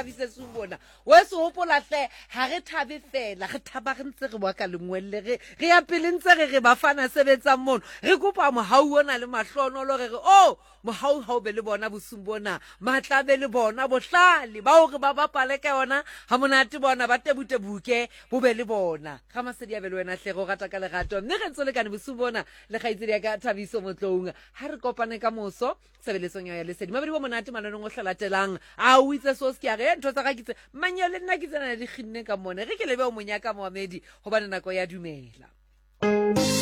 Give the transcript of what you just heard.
thabise Sumbona we se hopola hle ha re thabe fela re thaba re ntse re bua ka lengwelle re ya pele ntse re bafana sebetsang mono re kopa mohau ona le mahlonolo re mohau ha o be le bona Bosumbona matla be le bona bohlale ba hore ba bapale ka yona ha monate bona ba tebutebuke bo be le bona ga masedi a be le wena hle go rata ka lerato mme re ntse le kana Bosumbona le gaitsedi ya ka Thabiso Motlong ha re kopane ka moso sebeletsong ya lesedi mabedi bo monate mananong o hlalatelang a o itse so ske re ntho tsa ga kitse manyele nna ke tsena di khinne ka mone re ke lebe o monyaka Mohamedi ho bana nako ya dumela